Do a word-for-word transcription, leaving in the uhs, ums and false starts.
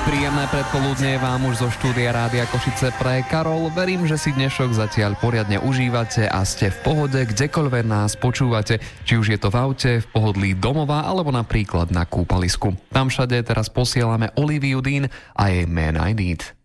Príjemné predpoludne vám už zo štúdia Rádia Košice pre Karol. Verím, že si dnešok zatiaľ poriadne užívate a ste v pohode, kdekoľvek nás počúvate, či už je to v aute, v pohodlí domova, alebo napríklad na kúpalisku. Tam všade teraz posielame Oliviu Dean a jej Man I Need.